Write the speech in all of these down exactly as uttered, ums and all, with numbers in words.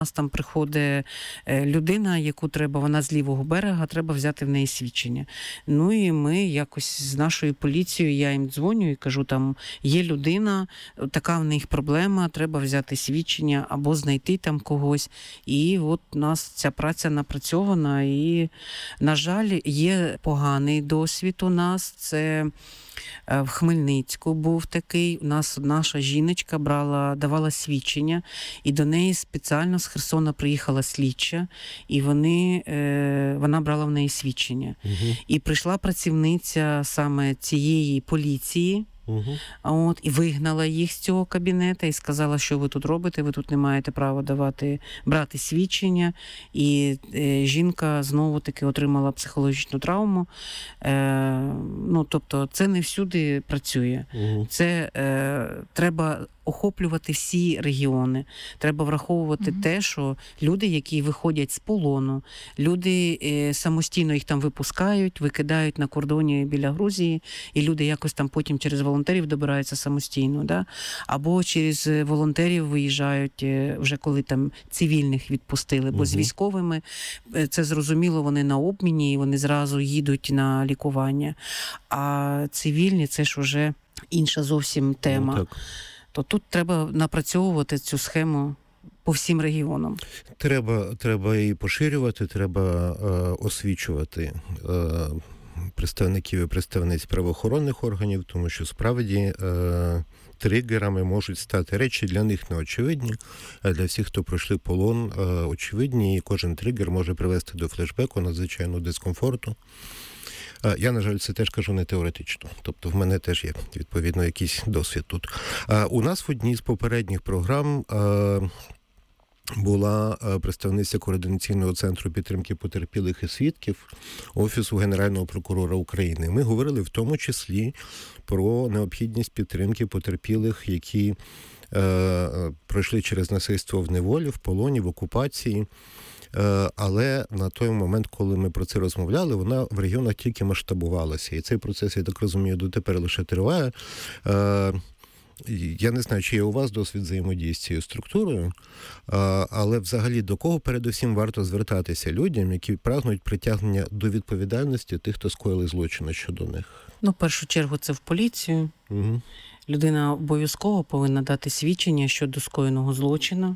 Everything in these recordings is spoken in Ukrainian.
У нас там приходить людина, яку треба, вона з лівого берега, треба взяти в неї свідчення. Ну і ми якось з нашою поліцією, я їм дзвоню і кажу, там є людина, така в них проблема, треба взяти свідчення або знайти там когось. І от у нас ця праця напрацьована і, на жаль, є поганий досвід у нас. Це в Хмельницьку був такий, у нас наша жіночка брала, давала свідчення, і до неї спеціально з Херсона приїхала слідча, і вони, е, вона брала в неї свідчення. Угу. І прийшла працівниця саме цієї поліції, Угу. От, і вигнала їх з цього кабінету і сказала, що ви тут робите, ви тут не маєте права давати, брати свідчення. І е, жінка знову-таки отримала психологічну травму. Е, ну, тобто це не всюди працює. Угу. Це е, треба охоплювати всі регіони. Треба враховувати mm-hmm. те, що люди, які виходять з полону, люди е, самостійно їх там випускають, викидають на кордоні біля Грузії, і люди якось там потім через волонтерів добираються самостійно, да? Або через волонтерів виїжджають, е, вже коли там цивільних відпустили, бо mm-hmm. з військовими, е, це зрозуміло, вони на обміні, і вони зразу їдуть на лікування. А цивільні – це ж уже інша зовсім тема. Ну, то тут треба напрацьовувати цю схему по всім регіонам. Треба, треба її поширювати, треба е, освічувати е, представників і представниць правоохоронних органів, тому що справді е, тригерами можуть стати речі для них неочевидні, а для всіх, хто пройшли полон, е, очевидні, і кожен тригер може привести до флешбеку, надзвичайного дискомфорту. Я, на жаль, це теж кажу не теоретично. Тобто в мене теж є, відповідно, якийсь досвід тут. У нас в одній з попередніх програм була представниця Координаційного центру підтримки потерпілих і свідків Офісу Генерального прокурора України. Ми говорили в тому числі про необхідність підтримки потерпілих, які е, пройшли через насильство в неволі, в полоні, в окупації. Але на той момент, коли ми про це розмовляли, вона в регіонах тільки масштабувалася. І цей процес, я так розумію, дотепер лише триває. Я не знаю, чи є у вас досвід взаємодії з цією структурою, але взагалі до кого передусім варто звертатися людям, які прагнуть притягнення до відповідальності тих, хто скоїли злочини щодо них? Ну, в першу чергу, це в поліцію. Угу. Людина обов'язково повинна дати свідчення щодо скоєного злочину.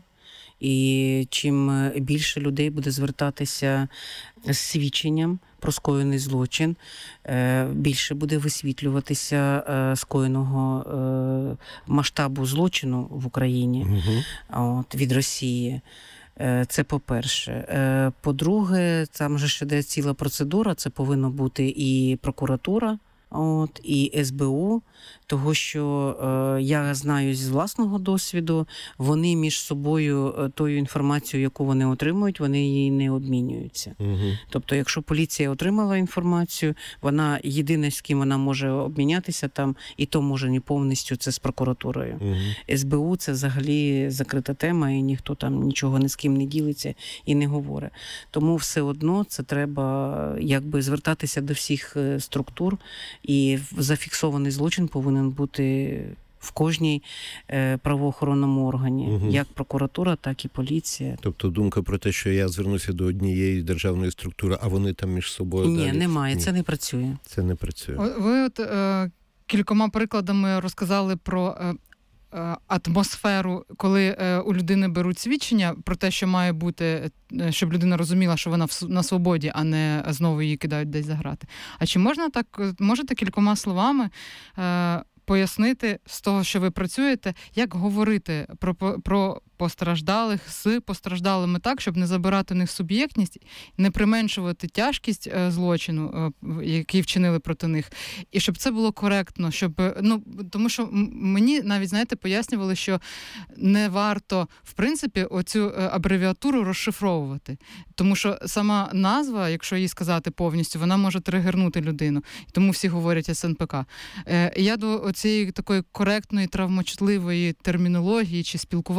І чим більше людей буде звертатися з свідченням про скоєний злочин, більше буде висвітлюватися скоєного масштабу злочину в Україні угу. от, від Росії. Це по-перше. По-друге, там же ще йде ціла процедура, це повинна бути і прокуратура, от, і ес бе у, того, що е, я знаю з власного досвіду, вони між собою е, тою інформацією, яку вони отримують, вони її не обмінюються. Угу. Тобто, якщо поліція отримала інформацію, вона єдине, з ким вона може обмінятися там, і то може не повністю, це з прокуратурою. Угу. ес бе у – це взагалі закрита тема, і ніхто там нічого ні з ким не ділиться і не говорить. Тому все одно це треба якби звертатися до всіх структур, і зафіксований злочин повинен бути в кожній е, правоохоронному органі, угу. як прокуратура, так і поліція. Тобто думка про те, що я звернуся до однієї державної структури, а вони там між собою Ні, далі? немає, Ні, це не працює. Це не працює. Ви от е, кількома прикладами розказали про е, атмосферу, коли е, у людини беруть свідчення про те, що має бути, щоб людина розуміла, що вона в, на свободі, а не знову її кидають десь за грати. А чи можна так, можете кількома словами е, пояснити з того, що ви працюєте, як говорити про, про постраждалих з постраждалими так, щоб не забирати у них суб'єктність, не применшувати тяжкість злочину, який вчинили проти них, і щоб це було коректно, щоб, ну, тому що мені навіть, знаєте, пояснювали, що не варто, в принципі, оцю абревіатуру розшифровувати, тому що сама назва, якщо її сказати повністю, вона може тригернути людину, тому всі говорять ес ен пе ка. Я до цієї такої коректної, травмочутливої термінології чи спілкування, як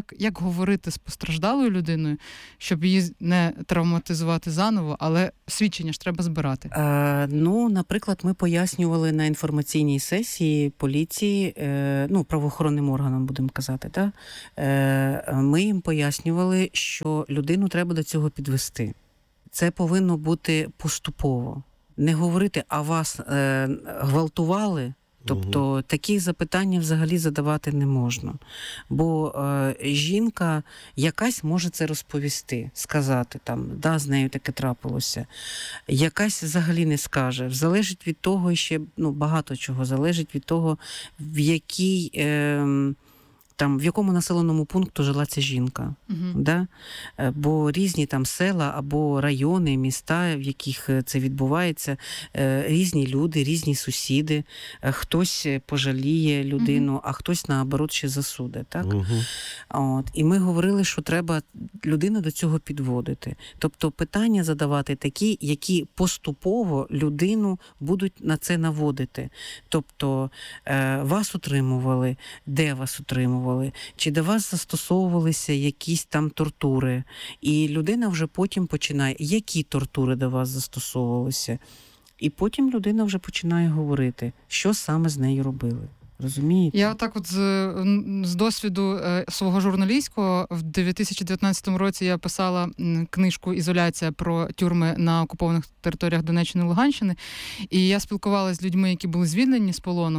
як, як говорити з постраждалою людиною, щоб її не травматизувати заново, але свідчення ж треба збирати? Е, ну, наприклад, ми пояснювали на інформаційній сесії поліції, е, ну, правоохоронним органам, будемо казати, да? е, ми їм пояснювали, що людину треба до цього підвести. Це повинно бути поступово. Не говорити, а вас е, гвалтували, тобто угу. такі запитання взагалі задавати не можна. Бо е, жінка якась може це розповісти, сказати, там, да, з нею таке трапилося. Якась взагалі не скаже. Залежить від того, ще ну, багато чого, залежить від того, в якій... Е, там, в якому населеному пункту жила ця жінка. Uh-huh. Да? Бо різні там села або райони, міста, в яких це відбувається, різні люди, різні сусіди. Хтось пожаліє людину, uh-huh. а хтось, наоборот, ще засуде. Так? Uh-huh. От. І ми говорили, що треба людину до цього підводити. Тобто питання задавати такі, які поступово людину будуть на це наводити. Тобто вас утримували, де вас утримували, чи до вас застосовувалися якісь там тортури. І людина вже потім починає, які тортури до вас застосовувалися. І потім людина вже починає говорити, що саме з нею робили. Розумієте? Я так от з, з досвіду свого журналістського в дві тисячі дев'ятнадцятому році я писала книжку «Ізоляція» про тюрми на окупованих територіях Донеччини і Луганщини. І я спілкувалася з людьми, які були звільнені з полону,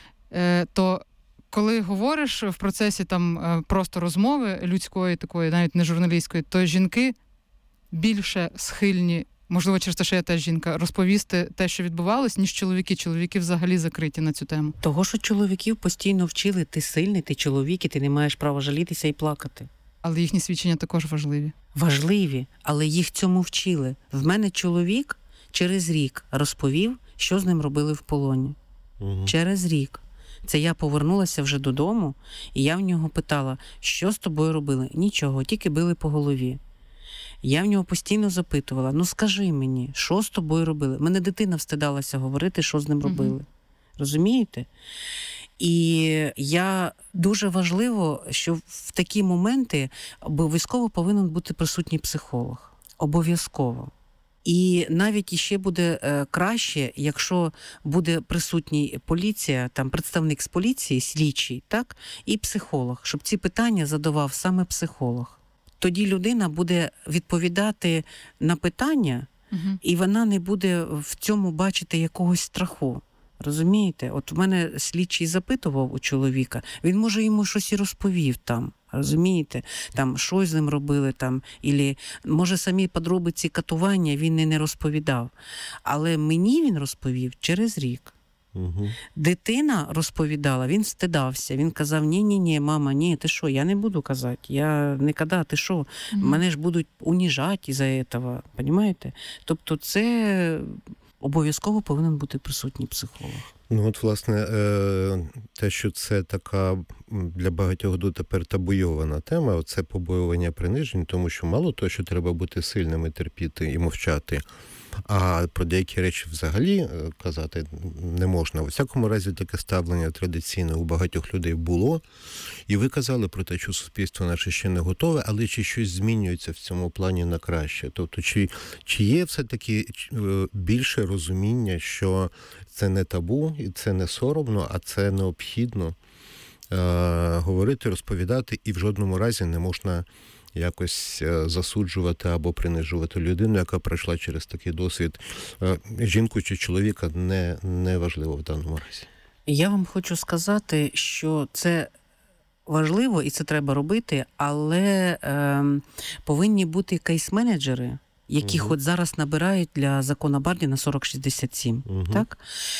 то коли говориш в процесі там просто розмови людської, такої, навіть не журналістської, то жінки більше схильні, можливо, через те, що я теж жінка, розповісти те, що відбувалось, ніж чоловіки. Чоловіки взагалі закриті на цю тему. Того, що чоловіків постійно вчили, ти сильний, ти чоловік, і ти не маєш права жалітися і плакати. Але їхні свідчення також важливі. Важливі, але їх цьому вчили. В мене чоловік через рік розповів, що з ним робили в полоні. Угу. Через рік. Це я повернулася вже додому, і я в нього питала, що з тобою робили? Нічого, тільки били по голові. Я в нього постійно запитувала, ну скажи мені, що з тобою робили? Мене дитина встидалася говорити, що з ним робили. Угу. Розумієте? І я дуже важливо, що в такі моменти обов'язково повинен бути присутній психолог. Обов'язково. І навіть іще буде е, краще, якщо буде присутній поліція, там представник з поліції, слідчий, так, і психолог, щоб ці питання задавав саме психолог. Тоді людина буде відповідати на питання, угу. і вона не буде в цьому бачити якогось страху. Розумієте? От в мене слідчий запитував у чоловіка, він, може, йому щось і розповів там. Розумієте? Там, що з ним робили, там, ілі, може, самі подробиці катування він і не розповідав. Але мені він розповів через рік. Угу. Дитина розповідала, він стидався. Він казав, ні-ні-ні, мама, ні, ти що, я не буду казати. Я не када, ти що? Угу. Мене ж будуть уніжати із-за цього. Понімаєте? Тобто це обов'язково повинен бути присутній психолог. Ну от, власне, те, що це така для багатьох дотепер табуйована тема, це побоювання принижень, тому що мало того, що треба бути сильним і терпіти і мовчати, а про деякі речі взагалі казати не можна. У всякому разі, таке ставлення традиційне у багатьох людей було, і ви казали про те, що суспільство наше ще не готове, але чи щось змінюється в цьому плані на краще? Тобто, чи, чи є все-таки більше розуміння, що це не табу, і це не соромно, а це необхідно е- говорити, розповідати, і в жодному разі не можна якось засуджувати або принижувати людину, яка пройшла через такий досвід. Жінку чи чоловіка не, не важливо в даному разі. Я вам хочу сказати, що це важливо і це треба робити, але е, повинні бути кейс-менеджери, яких угу. от зараз набирають для закону Бардіна сорок шістдесят сім. Угу. Так?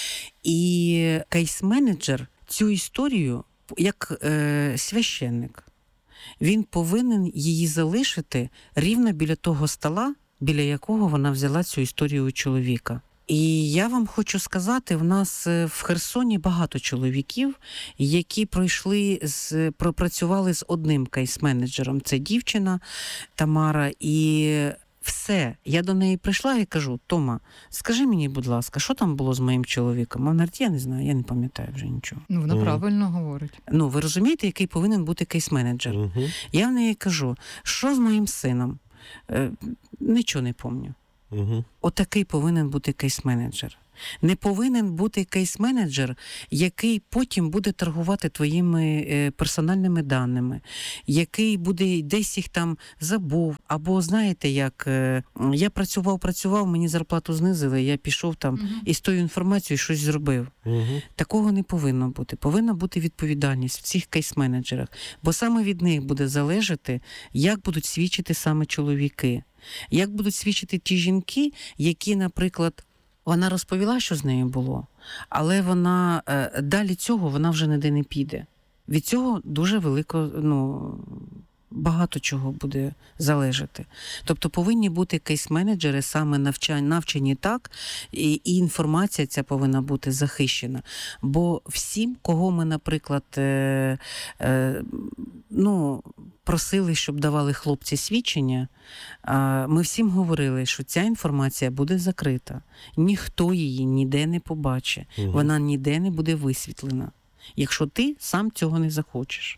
І кейс-менеджер цю історію, як е, священник, він повинен її залишити рівно біля того стола, біля якого вона взяла цю історію у чоловіка. І я вам хочу сказати, в нас в Херсоні багато чоловіків, які пройшли, з, пропрацювали з одним кейс-менеджером. Це дівчина Тамара, і Все. Я до неї прийшла і кажу: Тома, скажи мені, будь ласка, що там було з моїм чоловіком? Вона говорить: я не знаю, я не пам'ятаю вже нічого. Ну, вона Мгм. правильно говорить. Ну, ви розумієте, який повинен бути кейс-менеджер? Угу. Я в неї кажу, що з моїм сином? Е, нічого не пам'ятаю. Угу. Отакий повинен бути кейс-менеджер. Не повинен бути кейс-менеджер, який потім буде торгувати твоїми е, персональними даними, який буде десь їх там забув. Або, знаєте, як е, я працював, працював, мені зарплату знизили, я пішов там Мгм. і з тою інформацією щось зробив. Угу. Такого не повинно бути. Повинна бути відповідальність в цих кейс-менеджерах. Бо саме від них буде залежати, як будуть свідчити саме чоловіки. Як будуть свідчити ті жінки, які, наприклад, вона розповіла, що з нею було, але вона е, далі цього вона вже ніде не піде. Від цього дуже велико, ну, багато чого буде залежати. Тобто повинні бути кейс-менеджери саме навчані, навчені так, і, і інформація ця повинна бути захищена. Бо всім, кого ми, наприклад, е, е, ну, просили, щоб давали хлопці свідчення, е, ми всім говорили, що ця інформація буде закрита. Ніхто її ніде не побачить. Угу. Вона ніде не буде висвітлена, якщо ти сам цього не захочеш.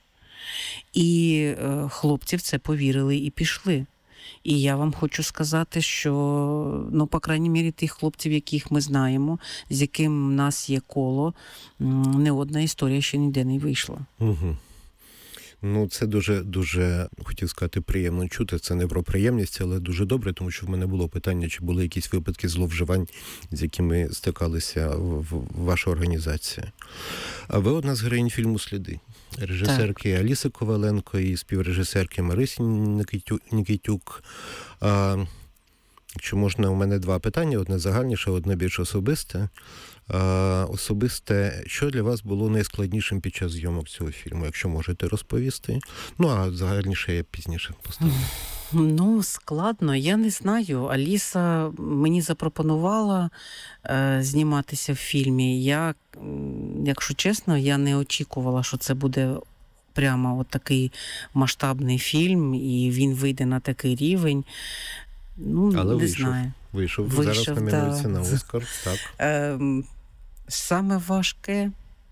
І е, хлопці в це повірили і пішли. І я вам хочу сказати, що, ну, по крайній мірі, тих хлопців, яких ми знаємо, з яким в нас є коло, м, не одна історія ще ніде не вийшла. Угу. Ну, це дуже, дуже, хотів сказати, приємно чути. Це не про приємність, але дуже добре, тому що в мене було питання, чи були якісь випадки зловживань, з якими стикалися в, в ваша організація. А ви одна з героїнь фільму «Сліди». Режисерки так. Аліси Коваленко і співрежисерки Марисі Нікітюк. Нікітюк. А, якщо можна, у мене два питання. Одне загальніше, одне більш особисте. А, особисте, що для вас було найскладнішим під час зйомок цього фільму, якщо можете розповісти? Ну, а загальніше я пізніше поставлю. Ну, складно, я не знаю. Аліса мені запропонувала е, зніматися в фільмі. Я, якщо чесно, я не очікувала, що це буде прямо от такий масштабний фільм, і він вийде на такий рівень. Ну, але не вийшов. Знаю. Вийшов. Вийшов, Зараз номінується да. на Оскар. Так. Е, саме важке,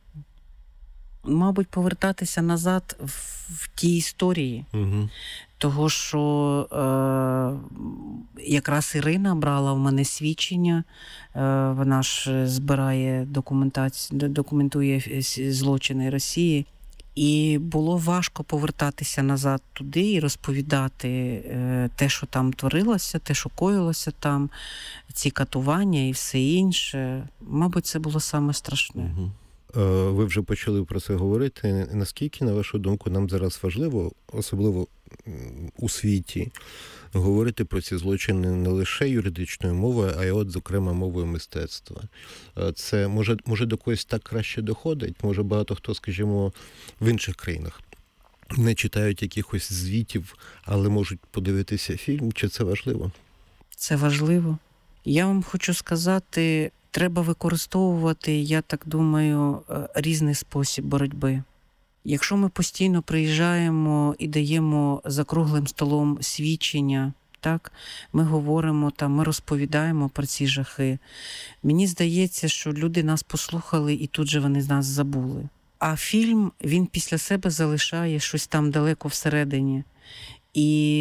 мабуть, повертатися назад в, в ті історії. Угу. Того, що е, якраз Ірина брала в мене свідчення, е, вона ж збирає документацію, документує злочини Росії. І було важко повертатися назад туди і розповідати е, те, що там творилося, те, що коїлося там, ці катування і все інше. Мабуть, це було саме страшне. Угу. Ви вже почали про це говорити. Наскільки, на вашу думку, нам зараз важливо, особливо у світі, говорити про ці злочини не лише юридичною мовою, а й от, зокрема, мовою мистецтва? Це, може, може до когось так краще доходить? Може, багато хто, скажімо, в інших країнах не читають якихось звітів, але можуть подивитися фільм? Чи це важливо? Це важливо. Я вам хочу сказати, треба використовувати, я так думаю, різний спосіб боротьби. Якщо ми постійно приїжджаємо і даємо за круглим столом свідчення, так, ми говоримо там, ми розповідаємо про ці жахи, мені здається, що люди нас послухали і тут же вони з нас забули. А фільм, він після себе залишає щось там далеко всередині. І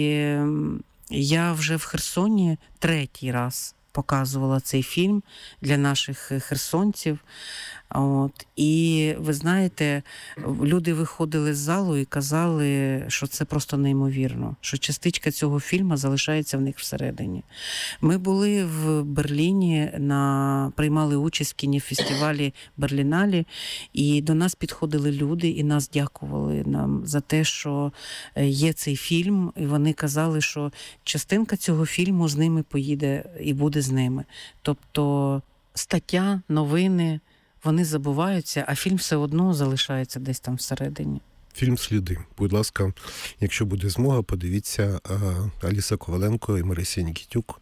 я вже в Херсоні третій раз показувала цей фільм для наших херсонців. От. І ви знаєте, люди виходили з залу і казали, що це просто неймовірно, що частичка цього фільму залишається в них всередині. Ми були в Берліні, на, приймали участь в кінофестивалі Берліналі, і до нас підходили люди і нас дякували нам за те, що є цей фільм, і вони казали, що частинка цього фільму з ними поїде і буде з ними. Тобто стаття, новини, вони забуваються, а фільм все одно залишається десь там всередині. Фільм «Сліди». Будь ласка, якщо буде змога, подивіться Аліса Коваленко і Марисі Нікітюк.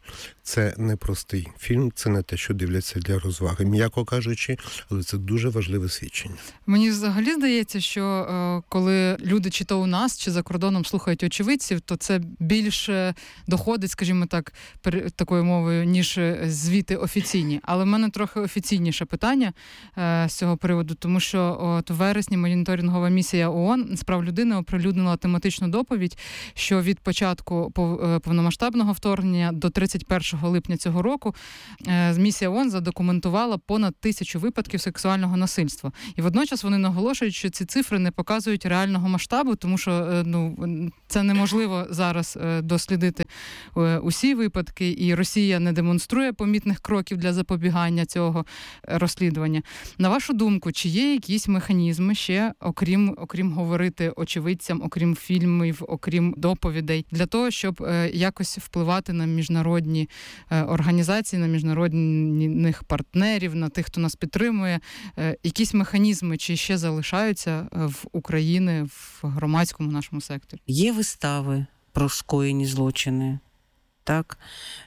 Це не простий фільм, це не те, що дивляться для розваги, м'яко кажучи, але це дуже важливе свідчення. Мені взагалі здається, що е, коли люди чи то у нас, чи за кордоном слухають очевидців, то це більше доходить, скажімо так, пер, такою мовою, ніж звіти офіційні. Але в мене трохи офіційніше питання е, з цього приводу, тому що от в вересні моніторингова місія ООН з прав людини оприлюднила тематичну доповідь, що від початку повномасштабного вторгнення до тридцять першого липня цього року е, місія ООН задокументувала понад тисячу випадків сексуального насильства. І водночас вони наголошують, що ці цифри не показують реального масштабу, тому що ну, це неможливо зараз дослідити усі випадки, і Росія не демонструє помітних кроків для запобігання цього розслідування. На вашу думку, чи є якісь механізми ще, окрім, окрім говорити очевидцям, окрім фільмів, окрім доповідей, для того, щоб якось впливати на міжнародні організації, на міжнародних партнерів, на тих, хто нас підтримує, якісь механізми, чи ще залишаються в Україні, в громадському нашому секторі? Є вистави про скоєні злочини, так?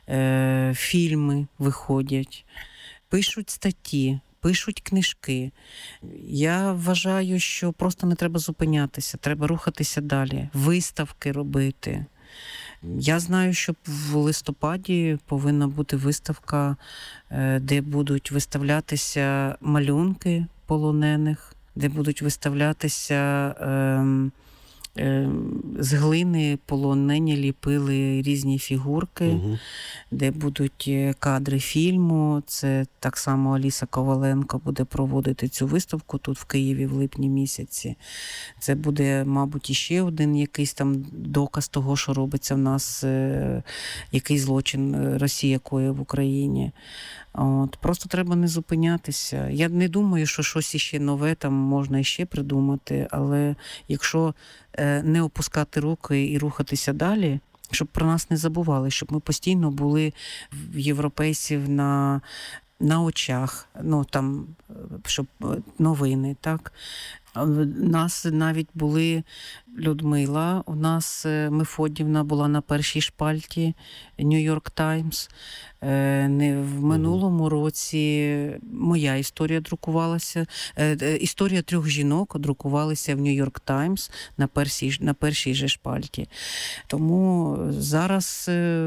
Е, фільми виходять, пишуть статті, пишуть книжки. Я вважаю, що просто не треба зупинятися, треба рухатися далі, виставки робити. Я знаю, що в листопаді повинна бути виставка, де будуть виставлятися малюнки полонених, де будуть виставлятися е, е, з глини полонені ліпили різні фігурки, угу. де будуть кадри фільму. Це так само Аліса Коваленко буде проводити цю виставку тут в Києві в липні місяці. Це буде, мабуть, іще один якийсь там доказ того, що робиться в нас, е, який злочин Росія коїть в Україні. От, просто треба не зупинятися. Я не думаю, що щось іще нове там можна іще придумати, але якщо е, не опускати руки і рухатися далі, щоб про нас не забували, щоб ми постійно були в європейців на, на очах, ну там, щоб новини, так. У нас навіть були Людмила, у нас Мефодівна була на першій шпальті Нью-Йорк Таймс. Не в минулому році моя історія друкувалася, історія трьох жінок друкувалася в Нью-Йорк Таймс на першій, на першій же шпальті. Тому зараз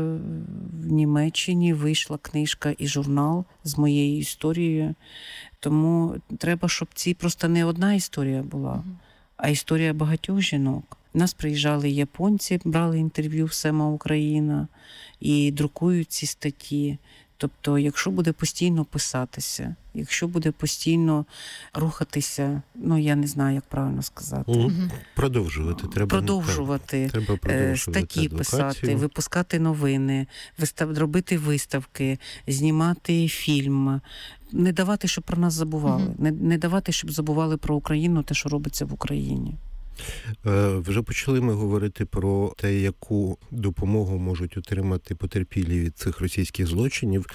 в Німеччині вийшла книжка і журнал з моєю історією. Тому треба, щоб ці просто не одна історія була, а історія багатьох жінок. У нас приїжджали японці, брали інтерв'ю в «Сема Україна» і друкують ці статті. Тобто, якщо буде постійно писатися, якщо буде постійно рухатися, ну, я не знаю, як правильно сказати. Угу. Продовжувати. Треба, продовжувати, треба продовжувати статті адвокацію. писати, випускати новини, вистав, робити виставки, знімати фільм. Не давати, щоб про нас забували. Угу. Не, не давати, щоб забували про Україну, те, що робиться в Україні. Вже почали ми говорити про те, яку допомогу можуть отримати потерпілі від цих російських злочинів,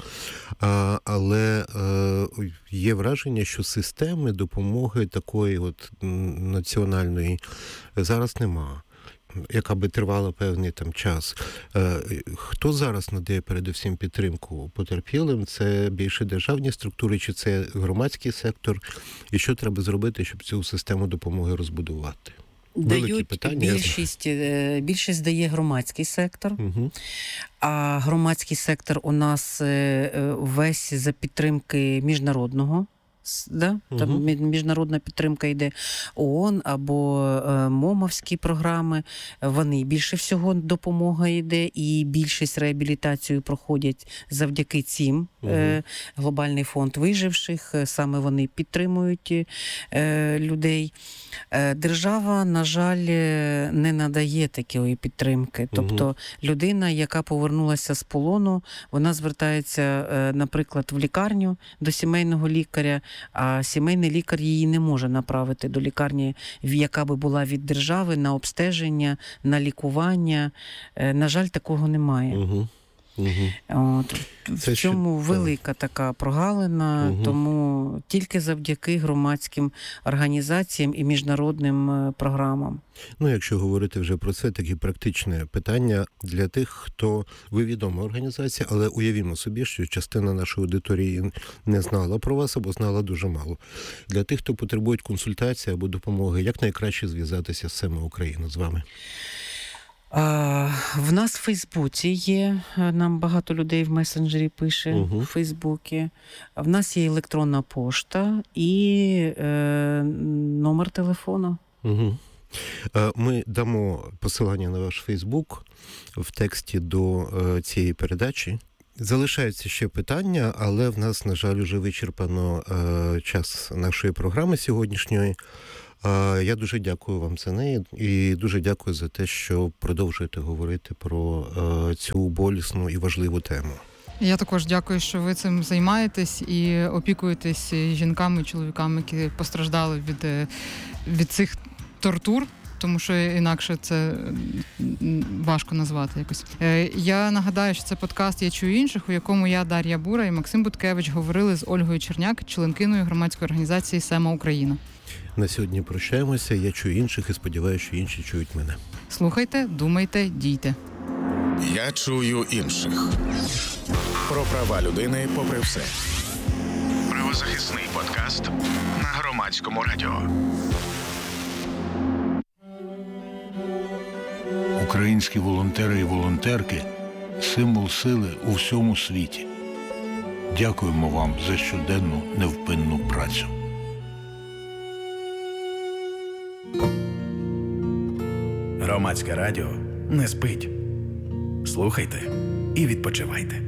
але є враження, що системи допомоги такої от національної зараз нема, яка би тривала певний там час. Хто зараз надає передусім підтримку потерпілим? Це більше державні структури, чи це громадський сектор? І що треба зробити, щоб цю систему допомоги розбудувати? Дають питання. Більшість, більшість дає громадський сектор, угу. а громадський сектор у нас весь за підтримки міжнародного. Да? Там угу. міжнародна підтримка йде ООН або е, МОМовські програми, вони більше всього допомога йде, і більшість реабілітацію проходять завдяки цим. Угу. Е, Глобальний фонд виживших, саме вони підтримують е, людей. Е, держава, на жаль, не надає такої підтримки. Тобто угу. людина, яка повернулася з полону, вона звертається, е, наприклад, в лікарню до сімейного лікаря, а сімейний лікар її не може направити до лікарні, яка би була від держави, на обстеження, на лікування. На жаль, такого немає. Угу. Угу. От, в Це цьому ще- велика така прогалина, Угу. тому тільки завдяки громадським організаціям і міжнародним е, програмам. Ну, якщо говорити вже про це, такі практичне питання для тих, хто ви відома організація, але уявімо собі, що частина нашої аудиторії не знала про вас або знала дуже мало. Для тих, хто потребує консультації або допомоги, як найкраще зв'язатися з «Сема Україна» з вами? А, в нас в Фейсбуці є, е, нам багато людей в месенджері пише Угу. в Фейсбуці. В нас є електронна пошта і е, номер телефону. Угу. Ми дамо посилання на ваш Фейсбук в тексті до е, цієї передачі. Залишаються ще питання, але в нас, на жаль, вже вичерпано е, час нашої програми сьогоднішньої. Е, я дуже дякую вам за неї і дуже дякую за те, що продовжуєте говорити про е, цю болісну і важливу тему. Я також дякую, що ви цим займаєтесь і опікуєтесь жінками і чоловіками, які постраждали від, е, від цих тортур, тому що інакше це м, важко назвати якось. Е, Я нагадаю, що це подкаст «Я чую інших», у якому я, Дар'я Бура і Максим Буткевич говорили з Ольгою Черняк, членкиною громадської організації «Сема Україна». На сьогодні прощаємося. Я чую інших і сподіваюся, що інші чують мене. Слухайте, думайте, дійте. Я чую інших. Про права людини попри все. Правозахисний подкаст на Громадському радіо. Українські волонтери і волонтерки – символ сили у всьому світі. Дякуємо вам за щоденну невпинну працю. Громадське радіо не спить. Слухайте і відпочивайте.